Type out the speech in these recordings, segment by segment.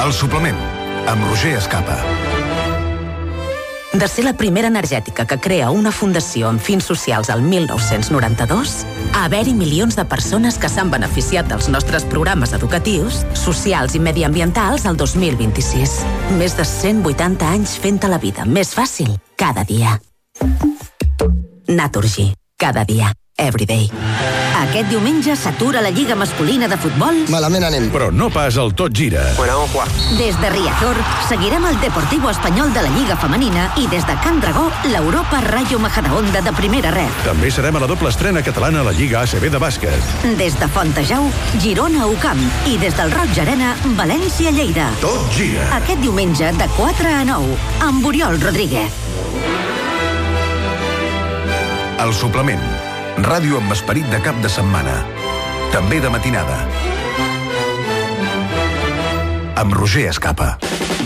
El suplement, amb Roger Escapa. De ser la primera energètica que crea una fundació amb fins socials al 1992, a haver-hi milions de persones que s'han beneficiat dels nostres programes educatius, socials i mediambientals al 2026. Més de 180 anys fent-te la vida més fàcil cada dia. Naturgy. Cada dia. Everyday. Aquest diumenge s'atura la Lliga Masculina de Futbol. Malament anem. Però no pas el tot gira. Des de Riazor seguirem el Deportivo Espanyol de la Lliga Femenina i des de Can Dragó l'Europa Rayo Majadahonda de primera red. També serem a la doble estrena catalana a la Lliga ACB de bàsquet. Des de Fontejau, Girona Ucamp i des del Roig Arena, València Lleida. Tot gira. Aquest diumenge de 4 a 9 amb Oriol Rodríguez. El suplement. Ràdio amb esperit de cap de setmana. També de matinada. Amb Roger Escapa.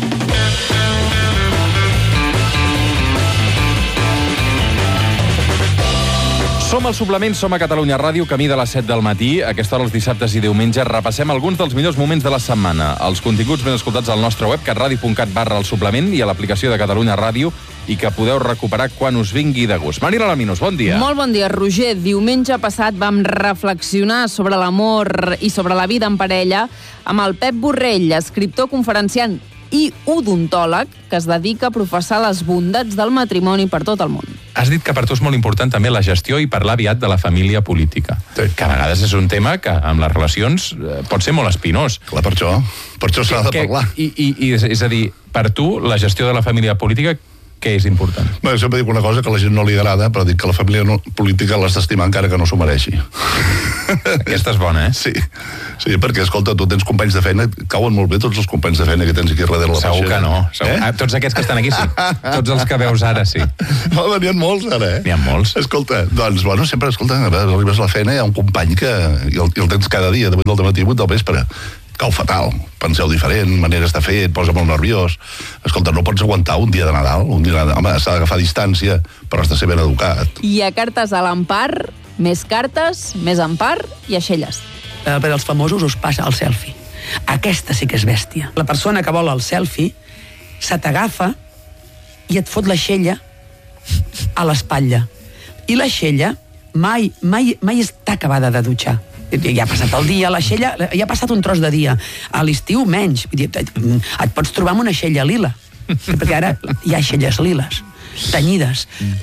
Som al suplement, som a Catalunya Ràdio, camí de les 7 del matí. A aquesta hora, els dissabtes i diumenges, repassem alguns dels millors moments de la setmana. Els continguts ben escoltats al nostre web, catradio.cat/el suplement i a l'aplicació de Catalunya Ràdio i que podeu recuperar quan us vingui de gust. Marina Laminos, bon dia. Molt bon dia, Roger. Diumenge passat vam reflexionar sobre l'amor i sobre la vida en parella amb el Pep Borrell, escriptor, conferenciant i odontòleg que es dedica a professar les bondats del matrimoni per tot el món. Has dit que per tu és molt important també la gestió i parlar aviat de la família política. Sí. Que a vegades és un tema que amb les relacions pot ser molt espinós. Clar, per això s'ha de parlar. És a dir, per tu, la gestió de la família política, què és important? Bé, sempre dic una cosa que a la gent no li agrada, però dic que la família política l'has d'estimar encara que no s'ho mereixi. Aquesta és bona, eh? Sí, perquè, escolta, tu tens companys de feina, cauen molt bé tots els companys de feina que tens aquí darrere la Segur que no. Tots aquests que estan aquí, sí. Tots els que veus ara, sí. No, n'hi ha molts, ara, N'hi ha molts. Escolta, doncs, bueno, sempre, escolta, arribes a la feina, hi ha un company que i el tens cada dia, de 8 del matí a 8 del vespre. Cau fatal, penseu diferent, maneres de fer, et posa molt nerviós. Escolta, no pots aguantar un dia de Nadal, home, s'ha d'agafar distància, però has de ser ben educat. I a cartes a l'empar, més cartes, més empar i aixelles. Per als famosos us passa el selfie. Aquesta sí que és bèstia. La persona que vol el selfie se t'agafa i et fot l'aixella a l'espatlla. I l'aixella mai està acabada de dutxar. Ja ha passat el dia, l'aixella, ja ha passat un tros de dia. A l'estiu, menys. Et pots trobar amb una aixella lila. Perquè ara hi ha aixelles liles, tenyides.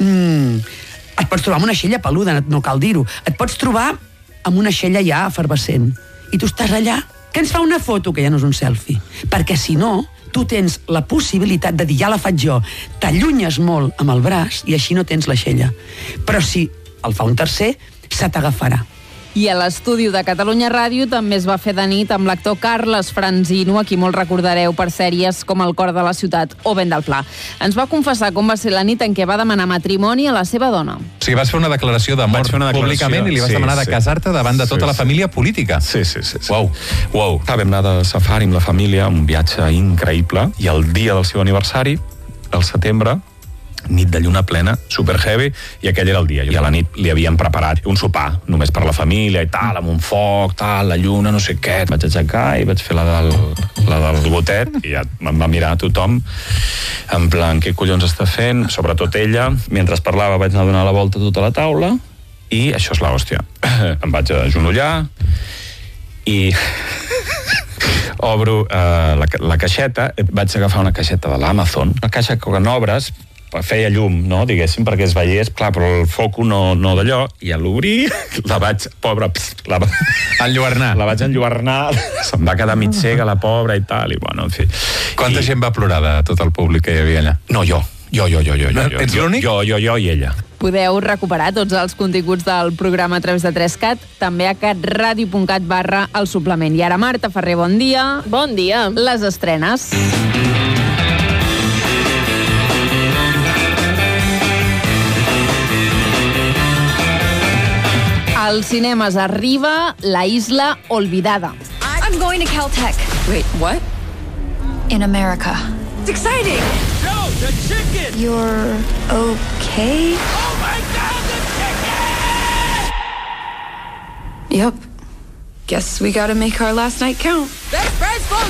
Et pots trobar amb una aixella peluda, no cal dir-ho. Et pots trobar amb una aixella ja efervescent. I tu estàs allà, que ens fa una foto, que ja no és un selfie. Perquè si no, tu tens la possibilitat de dir, ja la faig jo, t'allunyes molt amb el braç i així no tens l'aixella. Però si el fa un tercer, se t'agafarà. I a l'estudi de Catalunya Ràdio també es va fer de nit amb l'actor Carles Franzino, a qui molt recordareu per sèries com El cor de la ciutat o Vent del Pla. Ens va confessar com va ser la nit en què va demanar matrimoni a la seva dona. O sigui, vas fer una declaració d'amor públicament i li vas demanar de casar-te davant de tota la família política. Sí. Uau. Vam anar de safari amb la família, un viatge increïble, i el dia del seu aniversari, al setembre, nit de lluna plena, super heavy, i aquell era el dia. I a la nit li havien preparat un sopar, només per la família i tal, amb un foc, tal, la lluna, no sé què. Vaig aixecar i vaig fer la del gotet, i ja em va mirar tothom, en plan, què collons està fent? Sobretot ella. Mentre parlava vaig anar a donar la volta a tota la taula, i això és l'hòstia. Em vaig agenollar, i obro la caixeta, vaig agafar una caixeta de l'Amazon, una caixa que quan obres feia llum, no? Diguéssim, perquè es veiés, clar, però el foco no d'allò, i a l'obrir, la vaig, pobra, la vaig enlluernar, se'm va quedar mig cega la pobra i tal, i bueno, en fi. Quanta gent va plorar de tot el públic que hi havia allà? No, jo. Ets l'únic? Jo i ella. Podeu recuperar tots els continguts del programa a través de 3CAT, també a catradio.cat/el suplement. I ara, Marta Ferrer, bon dia. Bon dia. Les estrenes. Als cinemes arriba La Isla Olvidada. I'm going to Caltech. Wait, what? In America. It's exciting! Joe, the chicken! You're okay? Oh my God, the chicken! Yep. Guess we gotta make our last night count. That's right! Let's go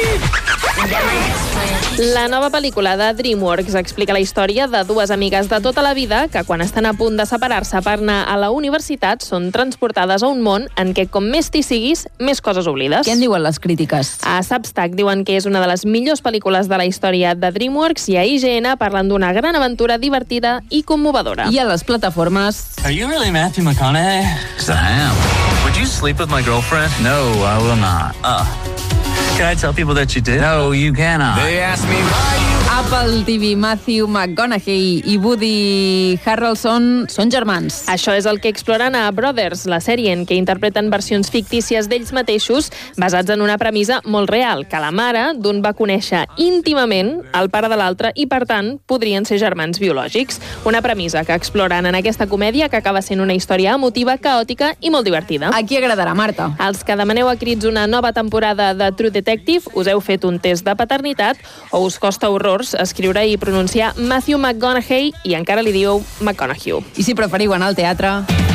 live! La nova pel·lícula de DreamWorks explica la història de dues amigues de tota la vida que quan estan a punt de separar-se per anar a la universitat són transportades a un món en què com més t'hi siguis, més coses oblides. Què en diuen les crítiques? A Substack diuen que és una de les millors pel·lícules de la història de DreamWorks i a IGN parlen d'una gran aventura divertida i commovedora. I a les plataformes... Are you really Matthew McConaughey? Yes, I am. Would you sleep with my girlfriend? No, I will not. Can I tell people that you did? No, you cannot. They asked me why you... Apple TV, Matthew McConaughey i Woody Harrelson són germans. Això és el que exploren a Brothers, la sèrie en què interpreten versions fictícies d'ells mateixos basats en una premissa molt real, que la mare d'un va conèixer íntimament el pare de l'altre i, per tant, podrien ser germans biològics. Una premissa que exploren en aquesta comèdia que acaba sent una història emotiva, caòtica i molt divertida. A qui agradarà, Marta? Els que demaneu a crits una nova temporada de True Detective, us heu fet un test de paternitat o us costa horrors escriure i pronunciar Matthew McConaughey i encara li dieu McConaughey. I si preferiu anar al teatre...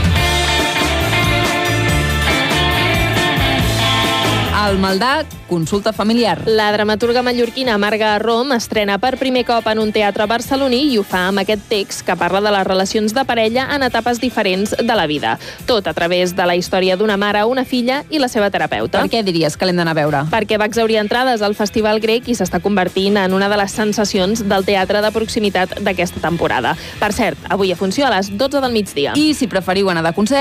Al Maldà, consulta familiar. La dramaturga mallorquina Marga Rom estrena per primer cop en un teatre barceloní i ho fa amb aquest text que parla de les relacions de parella en etapes diferents de la vida. Tot a través de la història d'una mare, una filla i la seva terapeuta. Per què diries que l'hem d'anar a veure? Perquè va exhaurir entrades al Festival Grec i s'està convertint en una de les sensacions del teatre de proximitat d'aquesta temporada. Per cert, avui a funció a les 12 del migdia. I si preferiu anar de concert,